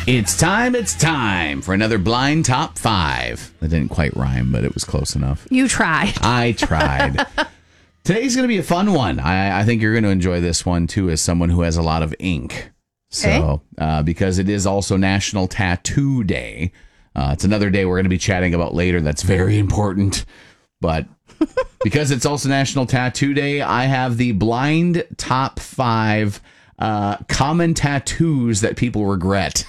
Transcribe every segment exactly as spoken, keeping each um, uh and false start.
It's time, it's time for another blind top five. That didn't quite rhyme, but it was close enough. You tried. I tried. Today's going to be a fun one. I, I think you're going to enjoy this one, too, as someone who has a lot of ink. So, Okay. uh, because it is also National Tattoo Day. Uh, it's another day we're going to be chatting about later that's very important. But because it's also National Tattoo Day, I have the blind top five uh, common tattoos that people regret.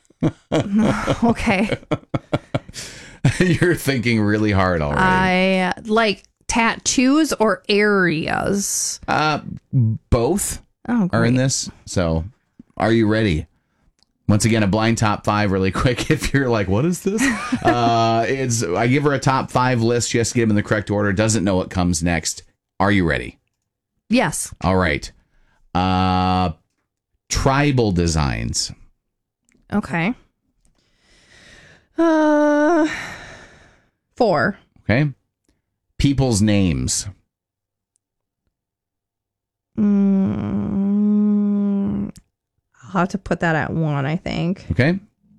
Okay. You're thinking really hard already. I like tattoos or areas. Uh, both Oh, are in great. this. So, are you ready? Once again, a blind top five really quick. If you're like, what is this? uh, it's I give her a top five list. She has to get them in the correct order. Doesn't know what comes next. Are you ready? Yes. All right. Uh, tribal designs. Okay. Uh, four. Okay. People's names. Mm, I'll have to put that at one, I think. Okay.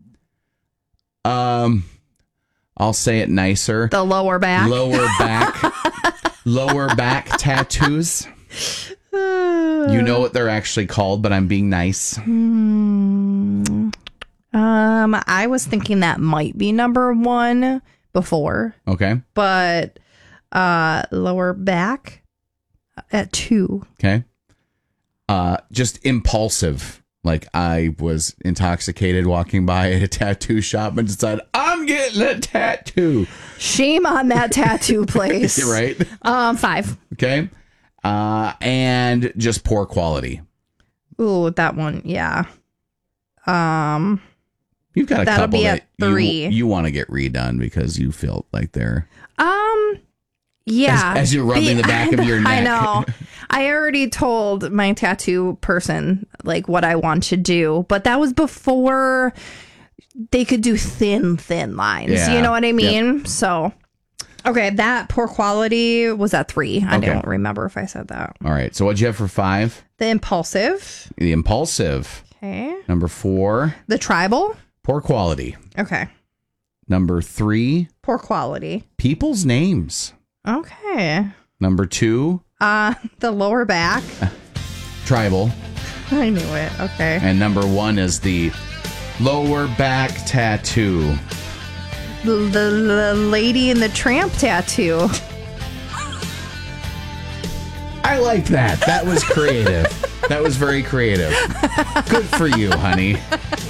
Um, I'll say it nicer. The lower back. Lower back. Lower back tattoos. You know what they're actually called, but I'm being nice. Mm, um, I was thinking that might be number one before, Okay. but uh, lower back at two. Okay. Uh, just impulsive. Like I was intoxicated walking by a tattoo shop and decided I'm getting a tattoo. Shame on that tattoo place. You're right. Um, five. Okay. Uh, and just poor quality. Ooh, that one. Yeah. Um, You've got a That'll couple be that at three. you, you want to get redone because you feel like they're um, yeah. as, as you're rubbing the back of your neck. I know. I already told my tattoo person like what I want to do, but that was before they could do thin, thin lines. Yeah. You know what I mean? So, okay, that poor quality was at three. I Okay. don't remember if I said that. All right. So what'd you have for five? The impulsive. The impulsive. Okay. Number four, The tribal. poor quality. Okay. Number three, Poor quality. people's names. Okay. Number two, Uh, the lower back. tribal. I knew it. Okay. And number one is the lower back tattoo. The, the, the lady in the tramp tattoo. I like that. That was creative. That was very creative. Good for you, honey.